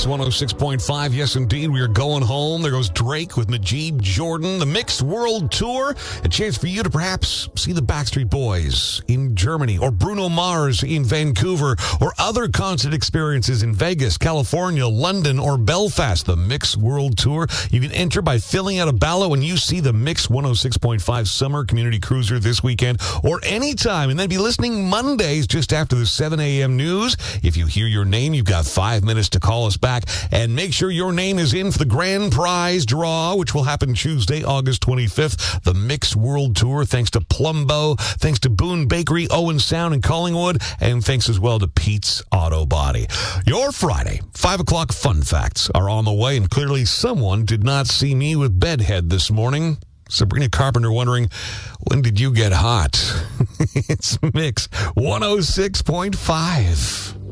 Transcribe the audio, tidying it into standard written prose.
Mix 106.5. Yes, indeed, we are going home. There goes Drake with Majid Jordan. The Mix World Tour. A chance for you to perhaps see the Backstreet Boys in Germany, or Bruno Mars in Vancouver, or other concert experiences in Vegas, California, London, or Belfast. The Mix World Tour. You can enter by filling out a ballot when you see the Mix 106.5 Summer Community Cruiser this weekend, or anytime, and then be listening Mondays just after the 7 a.m. news. If you hear your name, you've got 5 minutes to call us back, and make sure your name is in for the grand prize draw, which will happen Tuesday, August 25th. The Mix World Tour, thanks to Plumbo, thanks to Boone Bakery, Owen Sound, and Collingwood, and thanks as well to Pete's Auto Body. Your Friday 5 o'clock fun facts are on the way, and clearly someone did not see me with bedhead this morning. Sabrina Carpenter wondering, when did you get hot? It's Mix 106.5.